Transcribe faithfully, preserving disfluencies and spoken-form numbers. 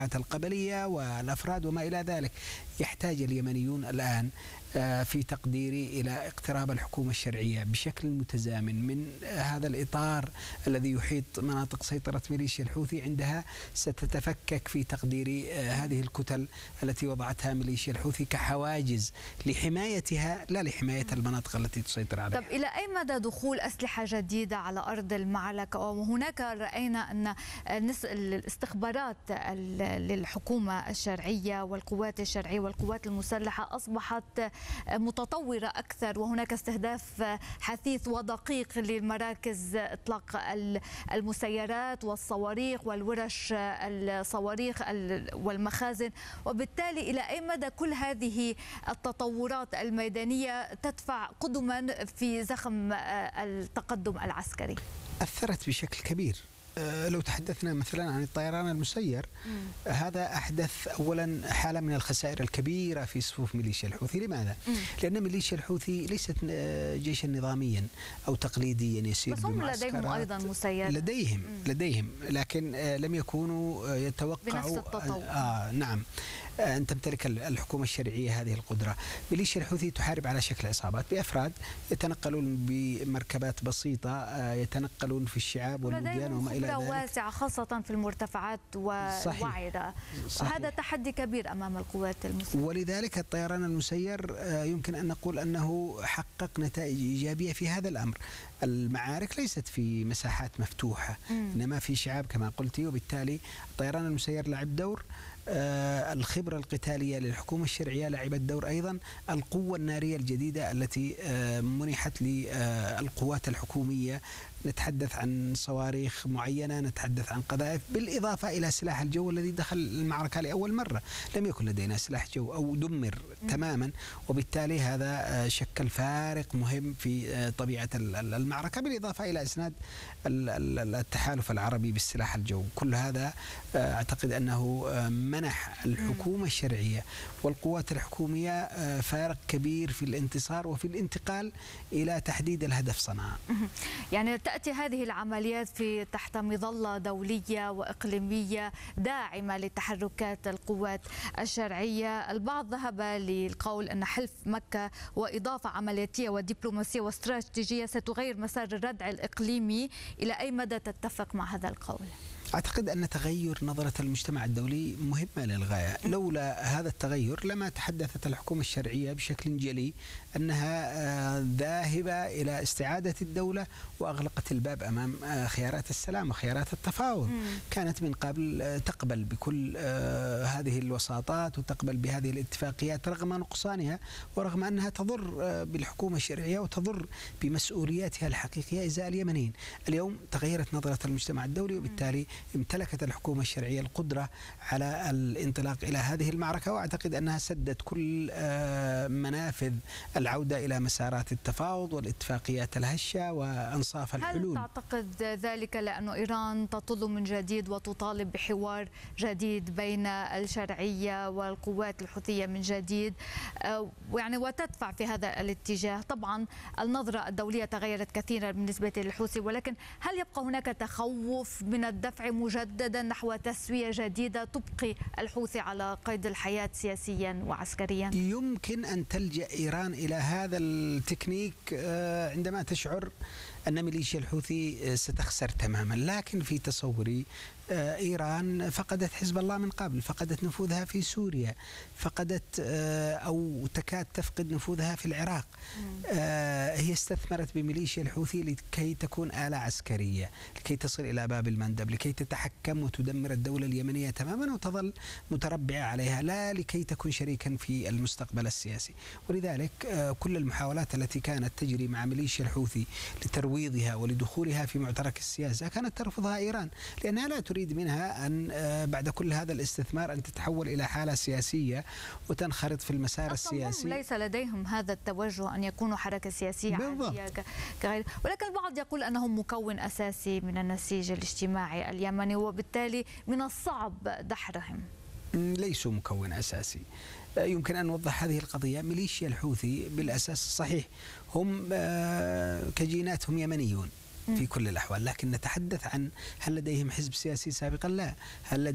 القبلية والأفراد وما إلى ذلك. يحتاج اليمنيون الآن في تقديري إلى اقتراب الحكومة الشرعية بشكل متزامن من هذا الإطار الذي يحيط مناطق سيطرة ميليشيا الحوثي. عندها ستتفكك في تقديري هذه الكتل التي وضعتها ميليشيا الحوثي كحواجز لحمايتها لا لحماية المناطق التي تسيطر عليها. طب إلى أي مدى دخول أسلحة جديدة على أرض المعركة؟ وهناك رأينا أن الاستخبارات للحكومة الشرعية والقوات الشرعية والقوات المسلحة أصبحت متطورة أكثر، وهناك استهداف حثيث ودقيق لمراكز إطلاق المسيرات والصواريخ والورش الصواريخ والمخازن. وبالتالي إلى أي مدى كل هذه التطورات الميدانية تدفع قدما في زخم التقدم العسكري؟ أثرت بشكل كبير. لو تحدثنا مثلا عن الطيران المسير، مم. هذا أحدث أولا حالة من الخسائر الكبيرة في صفوف ميليشيا الحوثي. لماذا؟ مم. لأن ميليشيا الحوثي ليست جيشا نظاميا أو تقليديا يسير بس هم لديهم أيضا مسيرات. لديهم مم. لديهم لكن لم يكونوا يتوقعوا بنفس التطور. آه نعم أن تمتلك الحكومة الشرعية هذه القدرة. ميليشيا الحوثي تحارب على شكل عصابات بأفراد يتنقلون بمركبات بسيطة، يتنقلون في الشعاب والوديان وما إلى ذلك. واسعة خاصة في المرتفعات ووعرة. هذا تحدي كبير أمام القوات المسلحة. ولذلك الطيران المسير يمكن أن نقول أنه حقق نتائج إيجابية في هذا الأمر. المعارك ليست في مساحات مفتوحة، مم. إنما في شعاب كما قلتي، وبالتالي الطيران المسير لعب دور. آه الخبرة القتالية للحكومة الشرعية لعبت دور أيضا. القوة النارية الجديدة التي آه منحت للقوات الحكومية، نتحدث عن صواريخ معينة، نتحدث عن قذائف، بالإضافة إلى سلاح الجو الذي دخل المعركة لأول مرة. لم يكن لدينا سلاح جو أو دمر م. تماما، وبالتالي هذا شكل فارق مهم في طبيعة المعركة، بالإضافة إلى إسناد التحالف العربي بالسلاح الجو. كل هذا أعتقد أنه منح الحكومة الشرعية والقوات الحكومية فارق كبير في الانتصار وفي الانتقال إلى تحديد الهدف صنعاء. يعني تأتي هذه العمليات في تحت مظلة دولية وإقليمية داعمة لتحركات القوات الشرعية. البعض ذهب للقول أن حلف مكة وإضافة عملياتية ودبلوماسية واستراتيجية ستغير مسار الردع الإقليمي. إلى أي مدى تتفق مع هذا القول؟ أعتقد أن تغير نظرة المجتمع الدولي مهمة للغاية. لولا هذا التغير لما تحدثت الحكومة الشرعية بشكل جلي أنها ذاهبة إلى استعادة الدولة وأغلقت الباب أمام خيارات السلام وخيارات التفاوض. مم. كانت من قبل تقبل بكل هذه الوساطات وتقبل بهذه الاتفاقيات رغم نقصانها ورغم أنها تضر بالحكومة الشرعية وتضر بمسؤولياتها الحقيقية إزاء اليمنيين. اليوم تغيرت نظرة المجتمع الدولي، وبالتالي امتلكت الحكومة الشرعية القدرة على الانطلاق إلى هذه المعركة، وأعتقد أنها سدت كل منافذ العودة إلى مسارات التفاوض والاتفاقيات الهشة وأنصاف الحلول. هل تعتقد ذلك لأن إيران تطل من جديد وتطالب بحوار جديد بين الشرعية والقوات الحوثية من جديد، يعني وتدفع في هذا الاتجاه؟ طبعا النظرة الدولية تغيرت كثيرا بالنسبة للحوثي، ولكن هل يبقى هناك تخوف من الدفع مجددا نحو تسوية جديدة تبقي الحوثي على قيد الحياة سياسيا وعسكريا؟ يمكن أن تلجأ إيران إلى هذا التكنيك عندما تشعر أن ميليشيا الحوثي ستخسر تماما. لكن في تصوري إيران فقدت حزب الله من قبل، فقدت نفوذها في سوريا، فقدت أو تكاد تفقد نفوذها في العراق. هي استثمرت بميليشيا الحوثي لكي تكون آلة عسكرية، لكي تصل إلى باب المندب، لكي تتحكم وتدمر الدولة اليمنية تماما وتظل متربعة عليها، لا لكي تكون شريكا في المستقبل السياسي. ولذلك كل المحاولات التي كانت تجري مع ميليشيا الحوثي لترويضها ولدخولها في معترك السياسة كانت ترفضها إيران، لأنها لا تريد منها أن بعد كل هذا الاستثمار أن تتحول إلى حالة سياسية وتنخرط في المسار السياسي. ليس لديهم هذا التوجه أن يكونوا حركة سياسية عادية كغير، ولكن البعض يقول أنهم مكون أساسي من النسيج الاجتماعي اليمني، وبالتالي من الصعب دحرهم. ليسوا مكون أساسي. يمكن أن نوضح هذه القضية. ميليشيا الحوثي بالأساس صحيح هم كجيناتهم يمنيون في كل الأحوال، لكن نتحدث عن هل لديهم حزب سياسي سابقا؟ لا. هل